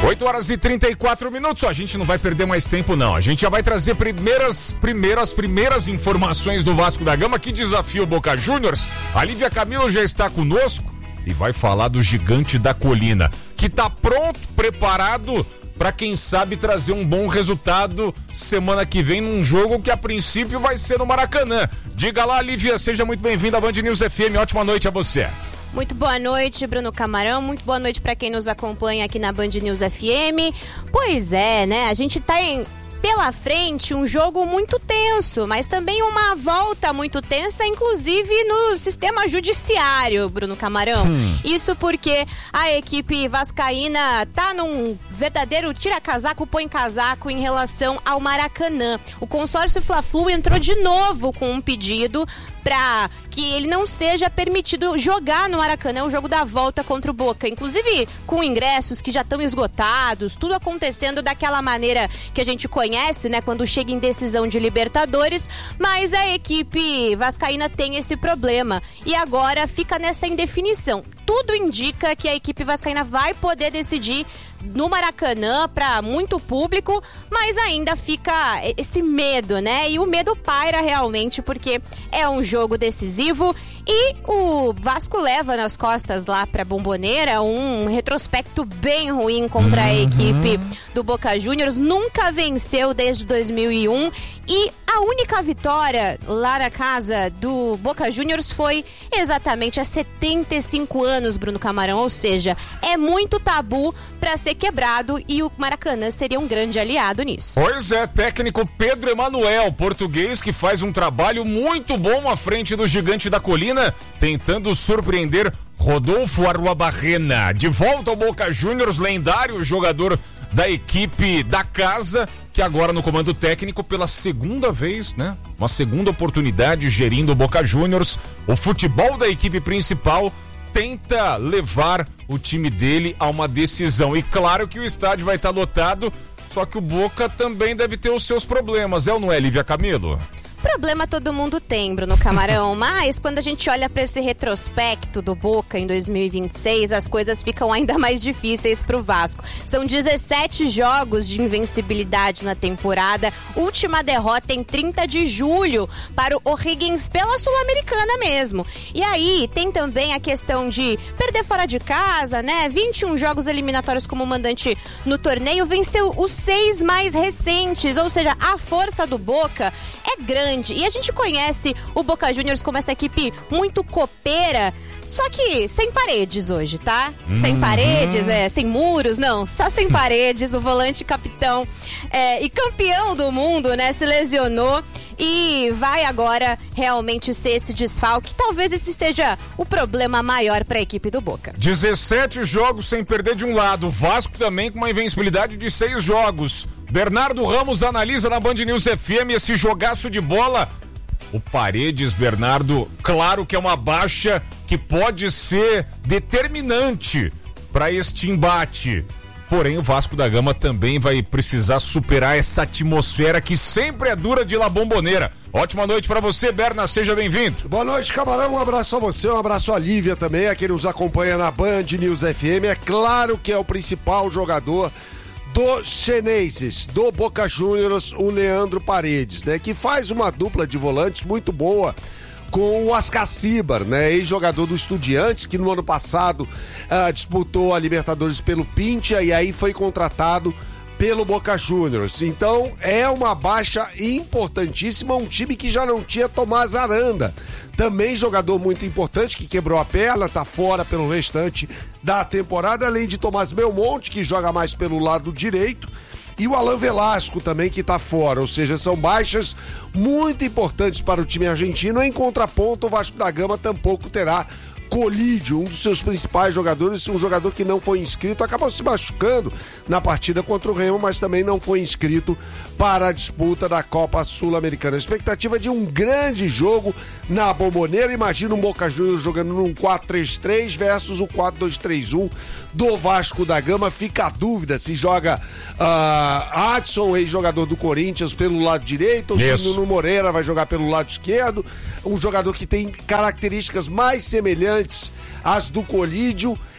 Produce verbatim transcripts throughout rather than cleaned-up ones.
oito horas e trinta e quatro minutos, a gente não vai perder mais tempo não, a gente já vai trazer primeiras, primeiras, primeiras informações do Vasco da Gama, que desafia o Boca Juniors. A Lívia Camilo já está conosco e vai falar do Gigante da Colina, que tá pronto, preparado para quem sabe trazer um bom resultado semana que vem num jogo que a princípio vai ser no Maracanã. Diga lá, Lívia, seja muito bem-vinda à Band News F M, ótima noite a você. Muito boa noite, Bruno Camarão, muito boa noite para quem nos acompanha aqui na Band News F M. Pois é, né, a gente tá em... pela frente um jogo muito tenso, mas também uma volta muito tensa, inclusive no sistema judiciário, Bruno Camarão. Hum. Isso porque a equipe vascaína tá num verdadeiro tira-casaco, põe-casaco em relação ao Maracanã. O consórcio Fla-Flu entrou de novo com um pedido para que ele não seja permitido jogar no Maracanã o jogo da volta contra o Boca, inclusive com ingressos que já estão esgotados, tudo acontecendo daquela maneira que a gente conhece, né, quando chega em decisão de Libertadores, mas a equipe vascaína tem esse problema e agora fica nessa indefinição. Tudo indica que a equipe vascaína vai poder decidir no Maracanã para muito público, mas ainda fica esse medo, né? E o medo paira realmente porque é um jogo decisivo e o Vasco leva nas costas lá para Bombonera um retrospecto bem ruim contra a equipe do Boca Juniors. Nunca venceu desde dois mil e um e a única vitória lá na casa do Boca Juniors foi exatamente há setenta e cinco anos, Bruno Camarão, ou seja, é muito tabu para ser quebrado e o Maracanã seria um grande aliado nisso. Pois é, técnico Pedro Emanuel, português, que faz um trabalho muito bom à frente do Gigante da Colina, tentando surpreender Rodolfo Arruabarrena. De volta ao Boca Juniors, lendário jogador da equipe da casa, que agora no comando técnico pela segunda vez, né? Uma segunda oportunidade gerindo o Boca Juniors. O futebol da equipe principal tenta levar o time dele a uma decisão. E claro que o estádio vai estar lotado, só que o Boca também deve ter os seus problemas. É ou não é, Lívia Camilo? Problema todo mundo tem, Bruno Camarão, mas quando a gente olha para esse retrospecto do Boca em dois mil e vinte e seis, as coisas ficam ainda mais difíceis pro Vasco. São dezessete jogos de invencibilidade na temporada, última derrota em trinta de julho para o O'Higgins pela Sul-Americana mesmo. E aí tem também a questão de perder fora de casa, né? vinte e um jogos eliminatórios como mandante no torneio, venceu os seis mais recentes, ou seja, a força do Boca é grande. E a gente conhece o Boca Juniors como essa equipe muito copeira, só que sem paredes hoje, tá? Uhum. Sem paredes, é, sem muros, não, só sem paredes. O volante capitão é, e campeão do mundo, né, se lesionou e vai agora realmente ser esse desfalque. Talvez esse seja o problema maior para a equipe do Boca. dezessete jogos sem perder de um lado, o Vasco também com uma invencibilidade de seis jogos. Bernardo Ramos analisa na Band News F M esse jogaço de bola. O Paredes, Bernardo, claro que é uma baixa que pode ser determinante para este embate. Porém, o Vasco da Gama também vai precisar superar essa atmosfera que sempre é dura de La Bombonera. Ótima noite para você, Berna, seja bem-vindo. Boa noite, Camarão, um abraço a você, um abraço a Lívia também, a quem nos acompanha na Band News F M. É claro que é o principal jogador dos chineses, do Boca Juniors, o Leandro Paredes, né? Que faz uma dupla de volantes muito boa com o Ascacibar, né? Ex-jogador do Estudiantes, que no ano passado uh, disputou a Libertadores pelo Pintia e aí foi contratado pelo Boca Juniors. Então é uma baixa importantíssima, um time que já não tinha Tomás Aranda, também jogador muito importante, que quebrou a perna, tá fora pelo restante da temporada, além de Tomás Belmonte, que joga mais pelo lado direito, e o Alan Velasco também, que tá fora, ou seja, são baixas muito importantes para o time argentino. Em contraponto, o Vasco da Gama tampouco terá Colídio, um dos seus principais jogadores, um jogador que não foi inscrito, acabou se machucando na partida contra o Remo, mas também não foi inscrito para a disputa da Copa Sul-Americana. A expectativa de um grande jogo na Bombonera. Imagina um Boca Juniors jogando num quatro três três versus o quatro dois três um do Vasco da Gama. Fica a dúvida se joga uh, Adson, ex-jogador do Corinthians, pelo lado direito, ou se Nuno Moreira vai jogar pelo lado esquerdo. Um jogador que tem características mais semelhantes às do Colídio.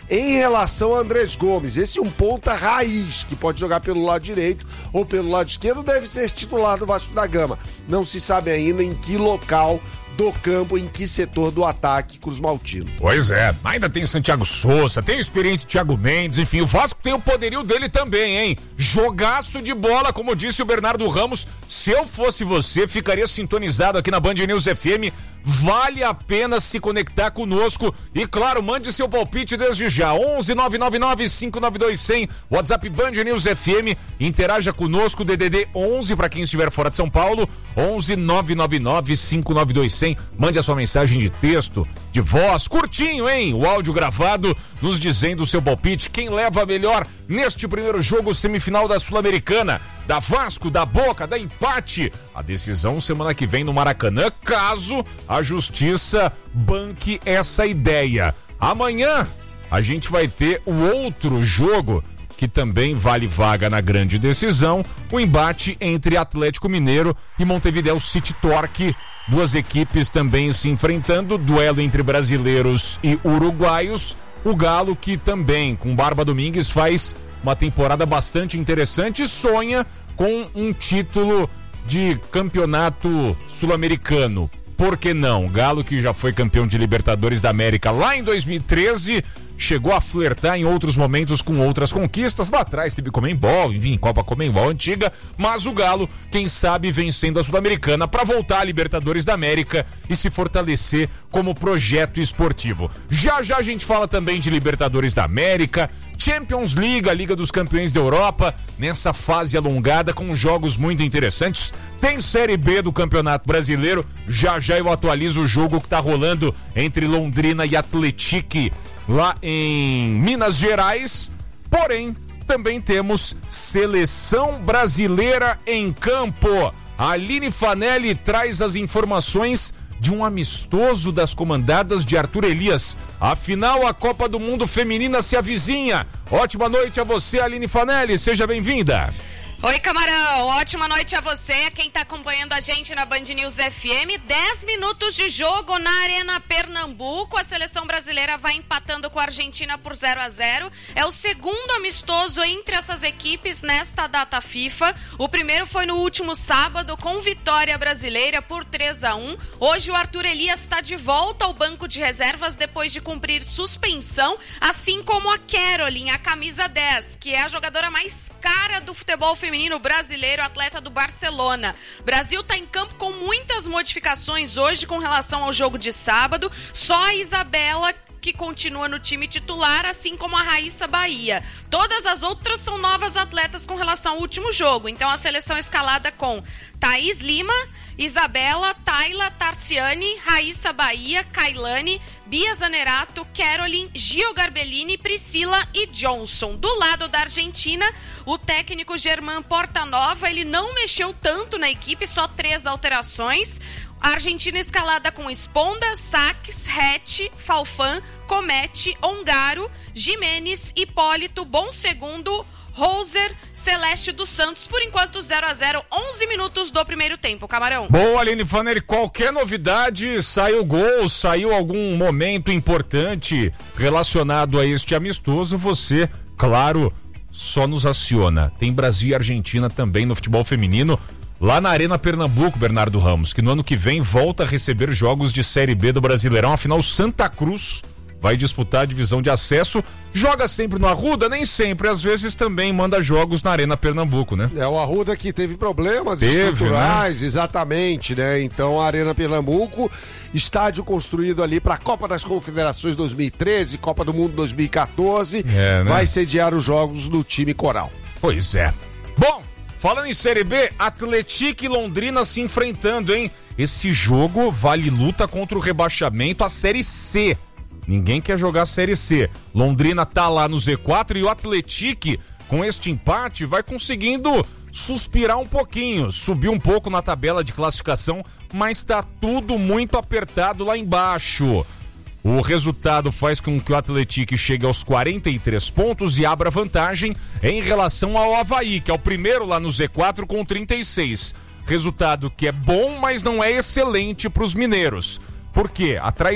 em relação a Andrés Gomes. Esse é um ponta raiz, que pode jogar pelo lado direito ou pelo lado esquerdo, deve ser titular do Vasco da Gama. Não se sabe ainda em que local do campo, em que setor do ataque Cruz Maltino. Pois é, ainda tem Santiago Souza, tem o experiente Thiago Mendes, enfim, o Vasco tem o poderio dele também, hein? Jogaço de bola, como disse o Bernardo Ramos. Se eu fosse você, ficaria sintonizado aqui na Band News F M. Vale a pena se conectar conosco e, claro, mande seu palpite desde já. onze nove nove nove cinco nove dois zero zero, WhatsApp Band News F M. Interaja conosco, D D D onze para quem estiver fora de São Paulo, onze nove nove nove cinco nove dois zero zero. Mande a sua mensagem de texto, de voz, curtinho, hein? O áudio gravado nos dizendo o seu palpite. Quem leva melhor neste primeiro jogo semifinal da Sul-Americana? Da Vasco, da Boca, da empate. A decisão semana que vem no Maracanã, caso a justiça banque essa ideia. Amanhã a gente vai ter o outro jogo que também vale vaga na grande decisão, o embate entre Atlético Mineiro e Montevideo City Torque. Duas equipes também se enfrentando, duelo entre brasileiros e uruguaios. O Galo, que também, com Barba Domingues, faz uma temporada bastante interessante e sonha com um título de campeonato sul-americano. Por que não? O Galo, que já foi campeão de Libertadores da América lá em dois mil e treze, chegou a flertar em outros momentos com outras conquistas. Lá atrás teve Comembol, enfim, Copa Comembol antiga, mas o Galo, quem sabe, vencendo a Sul-Americana para voltar à Libertadores da América e se fortalecer como projeto esportivo. Já já a gente fala também de Libertadores da América, Champions League, a Liga dos Campeões da Europa, nessa fase alongada com jogos muito interessantes. Tem Série B do Campeonato Brasileiro. Já já eu atualizo o jogo que tá rolando entre Londrina e Atlético lá em Minas Gerais. Porém, também temos Seleção Brasileira em campo. A Aline Fanelli traz as informações de um amistoso das comandadas de Arthur Elias. Afinal, a Copa do Mundo Feminina se avizinha. Ótima noite a você, Aline Fanelli, seja bem-vinda. Oi, Camarão, ótima noite a você, quem tá acompanhando a gente na Band News F M. dez minutos de jogo na Arena Pernambuco, a seleção brasileira vai empatando com a Argentina por zero a zero. É o segundo amistoso entre essas equipes nesta data FIFA. O primeiro foi no último sábado com vitória brasileira por três a um. Hoje o Arthur Elias está de volta ao banco de reservas depois de cumprir suspensão, assim como a Caroline, a camisa dez, que é a jogadora mais cara do futebol feminino brasileiro, atleta do Barcelona. Brasil está em campo com muitas modificações hoje com relação ao jogo de sábado. Só a Isabela que continua no time titular, assim como a Raíssa Bahia. Todas as outras são novas atletas com relação ao último jogo. Então a seleção é escalada com Thaís Lima, Isabela, Tayla, Tarciane, Raíssa Bahia, Kailane, Bia Zanerato, Caroline, Gio Garbellini, Priscila e Johnson. Do lado da Argentina, o técnico Germán Portanova, ele não mexeu tanto na equipe, só três alterações. A Argentina escalada com Esponda, Saques, Rete, Falfan, Comete, Ongaro, Jimenez, Hipólito, Bom Segundo, Roser, Celeste dos Santos. Por enquanto zero a zero, onze minutos do primeiro tempo, Camarão. Boa, Aline Fanelli, qualquer novidade, saiu gol, saiu algum momento importante relacionado a este amistoso, você, claro, só nos aciona. Tem Brasil e Argentina também no futebol feminino, lá na Arena Pernambuco, Bernardo Ramos, que no ano que vem volta a receber jogos de Série B do Brasileirão. Afinal, Santa Cruz vai disputar a divisão de acesso, joga sempre no Arruda, nem sempre, às vezes também manda jogos na Arena Pernambuco, né? É, o Arruda que teve problemas teve, estruturais, né? Exatamente, né? Então a Arena Pernambuco, estádio construído ali para a Copa das Confederações dois mil e treze, Copa do Mundo dois mil e quatorze, é, né? Vai sediar os jogos do time coral. Pois é. Bom, falando em Série B, Atlético e Londrina se enfrentando, hein? Esse jogo vale luta contra o rebaixamento, a Série C. Ninguém quer jogar a Série C. Londrina tá lá no Z quatro e o Atlético, com este empate, vai conseguindo suspirar um pouquinho, subir um pouco na tabela de classificação, mas tá tudo muito apertado lá embaixo. O resultado faz com que o Atlético chegue aos quarenta e três pontos e abra vantagem em relação ao Avaí, que é o primeiro lá no Z quatro com trinta e seis. Resultado que é bom, mas não é excelente para os mineiros. Por quê? A traição